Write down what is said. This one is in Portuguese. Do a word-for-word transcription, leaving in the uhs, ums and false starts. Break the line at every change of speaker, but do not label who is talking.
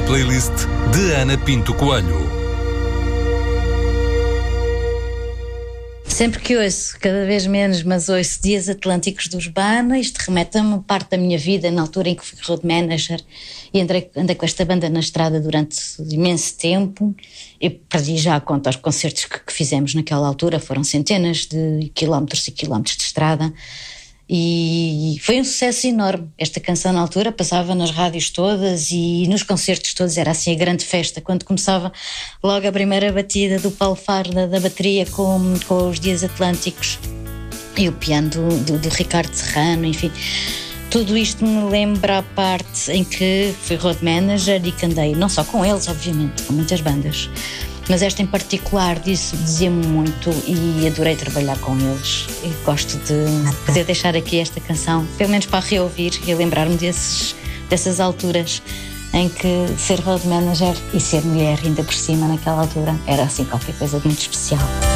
A playlist de Ana Pinto Coelho.
Sempre que ouço, cada vez menos, mas ouço Dias Atlânticos dos Bana, isto remete-me parte da minha vida, na altura em que fui road manager e andei, andei com esta banda na estrada durante imenso tempo. Eu perdi já a conta aos concertos que, que fizemos naquela altura, foram centenas de quilómetros e quilómetros de estrada. E foi um sucesso enorme. Esta canção na altura passava nas rádios todas e nos concertos todos, era assim a grande festa, quando começava logo a primeira batida do Paulo Faro da, da bateria com, com os Dias Atlânticos e o piano do, do, do Ricardo Serrano, enfim. Tudo isto me lembra a parte em que fui road manager e que andei, não só com eles, obviamente, com muitas bandas, mas esta em particular disso dizia-me muito e adorei trabalhar com eles. E gosto de poder deixar aqui esta canção, pelo menos para reouvir e lembrar-me desses, dessas alturas em que ser road manager e ser mulher ainda por cima naquela altura era assim qualquer coisa de muito especial.